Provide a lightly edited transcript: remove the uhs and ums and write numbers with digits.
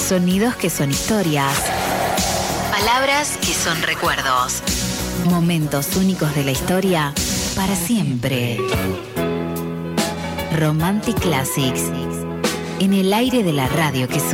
Sonidos que son historias. Palabras que son recuerdos. Momentos únicos de la historia para siempre. Romantic Classics. En el aire de la radio que suena.